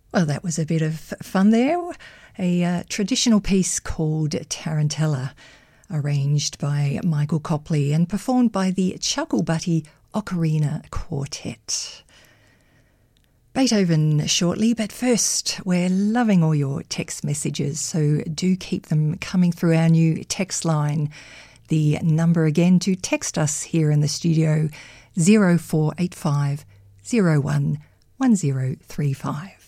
Well, that was a bit of fun there. A traditional piece called Tarantella, arranged by Michael Copley and performed by the Chuckle-Butty Ocarina Quartet. Beethoven shortly, but first, we're loving all your text messages, so do keep them coming through our new text line. The number again to text us here in the studio, 0485 01 1035.